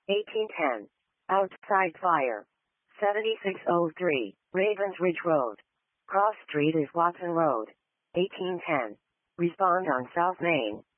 1810. Outside fire. 7603, Ravens Ridge Road. Cross Street is Watson Road. 1810. Respond on South Main.